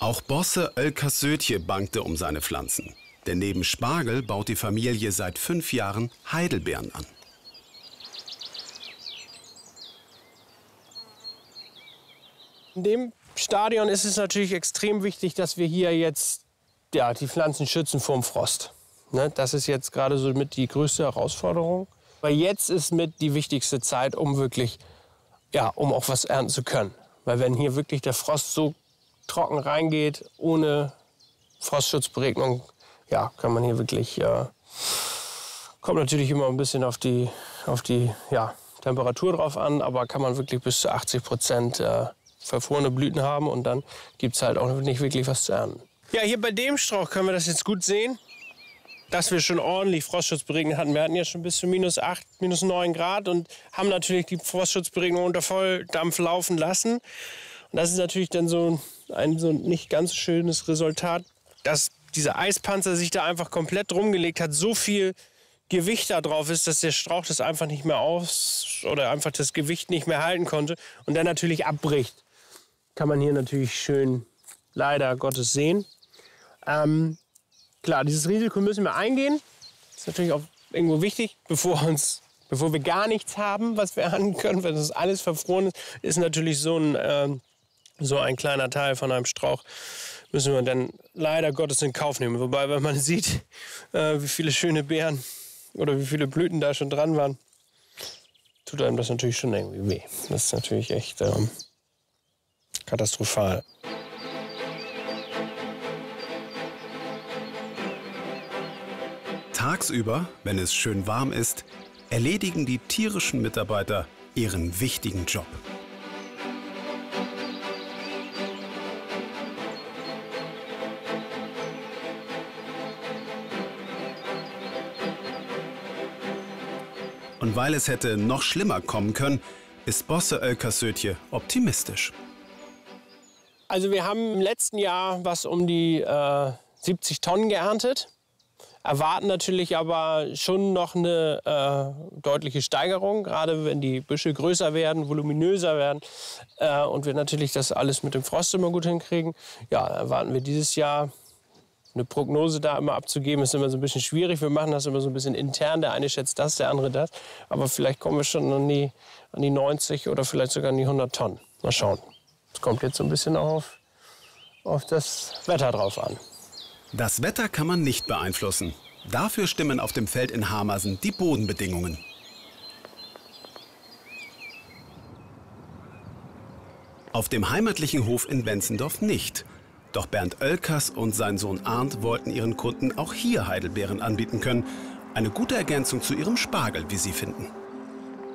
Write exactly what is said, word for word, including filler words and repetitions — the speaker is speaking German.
Auch Bosse Oelkers Sötje bangte um seine Pflanzen. Denn neben Spargel baut die Familie seit fünf Jahren Heidelbeeren an. In dem Stadion ist es natürlich extrem wichtig, dass wir hier jetzt ja, die Pflanzen schützen vor dem Frost. Ne, das ist jetzt gerade so mit die größte Herausforderung. Weil jetzt ist mit die wichtigste Zeit, um wirklich, ja, um auch was ernten zu können. Weil wenn hier wirklich der Frost so trocken reingeht, ohne Frostschutzberegnung, ja, kann man hier wirklich, äh, kommt natürlich immer ein bisschen auf die, auf die ja, Temperatur drauf an, aber kann man wirklich bis zu achtzig Prozent äh, verfrorene Blüten haben und dann gibt es halt auch nicht wirklich was zu ernten. Ja, hier bei dem Strauch können wir das jetzt gut sehen, dass wir schon ordentlich Frostschutzberegnung hatten. Wir hatten ja schon bis zu minus acht, minus neun Grad und haben natürlich die Frostschutzberegnung unter Volldampf laufen lassen. Und das ist natürlich dann so ein so nicht ganz schönes Resultat, dass dieser Eispanzer sich da einfach komplett rumgelegt hat, so viel Gewicht da drauf ist, dass der Strauch das einfach nicht mehr aus oder einfach das Gewicht nicht mehr halten konnte und dann natürlich abbricht. Kann man hier natürlich schön leider Gottes sehen. Ähm, klar, dieses Risiko müssen wir eingehen. Das ist natürlich auch irgendwo wichtig, bevor uns, bevor wir gar nichts haben, was wir ernten können, wenn das alles verfroren ist, ist natürlich so ein ähm, so ein kleiner Teil von einem Strauch müssen wir dann leider Gottes in Kauf nehmen. Wobei, wenn man sieht, äh, wie viele schöne Beeren oder wie viele Blüten da schon dran waren, tut einem das natürlich schon irgendwie weh. Das ist natürlich echt ähm, katastrophal. Tagsüber, wenn es schön warm ist, erledigen die tierischen Mitarbeiter ihren wichtigen Job. Und weil es hätte noch schlimmer kommen können, ist Bosse Oelkers Sötje optimistisch. Also wir haben im letzten Jahr was um die äh, siebzig Tonnen geerntet. Erwarten natürlich aber schon noch eine äh, deutliche Steigerung, gerade wenn die Büsche größer werden, voluminöser werden äh, und wir natürlich das alles mit dem Frost immer gut hinkriegen. Ja, erwarten wir dieses Jahr. Eine Prognose da immer abzugeben, ist immer so ein bisschen schwierig. Wir machen das immer so ein bisschen intern. Der eine schätzt das, der andere das. Aber vielleicht kommen wir schon an die, an die neunzig oder vielleicht sogar an die hundert Tonnen. Mal schauen. Es kommt jetzt so ein bisschen auf, auf das Wetter drauf an. Das Wetter kann man nicht beeinflussen. Dafür stimmen auf dem Feld in Hamersen die Bodenbedingungen. Auf dem heimatlichen Hof in Wenzendorf nicht. Doch Bernd Oelkers und sein Sohn Arndt wollten ihren Kunden auch hier Heidelbeeren anbieten können. Eine gute Ergänzung zu ihrem Spargel, wie sie finden.